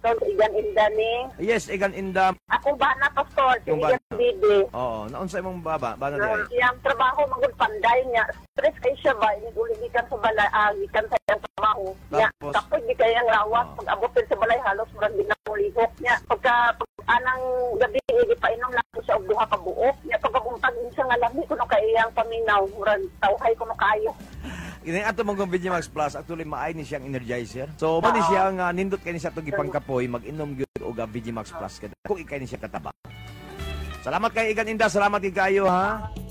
Pastor, igan inda ni. Yes, igan inda. Ako ba na, Pastor? Yung Igan bana. bibi. Oo, naunsay mong baba, bana di ay. Yung trabaho, magul panday niya. Stress kayo siya ba? Inulit ikan sa balay, ikan sa iyang trabaho. Tapos? Kapag di kayang lawas, pag abutin sa balay, halos murang di na mulihok niya. Pagka anang gabi, di pa inom lang siya og duha ka buok. Niya pagkabuntag siya nga lami kuno kay iyang paminaw, murag tawhay kuno kayo. Ini ato mong Vigimax Plus actually maay ni siyang energizer. So mo ni siya nga nindot kay ni sa tug ipangkapoy mag-inom gyud og Vigimax Plus kada kung ikay ni siya kataba. Salamat kay Igan Inda, salamat kay kayo ha.